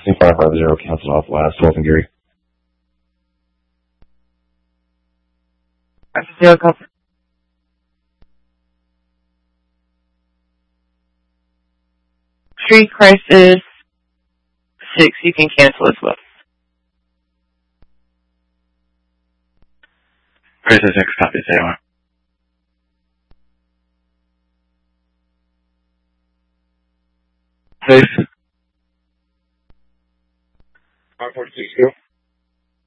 2550 canceled off last. Wilson Geary. 550 cover. Street Crisis 6, you can cancel as well. Crisis 6, copy, say on. Safe. 546.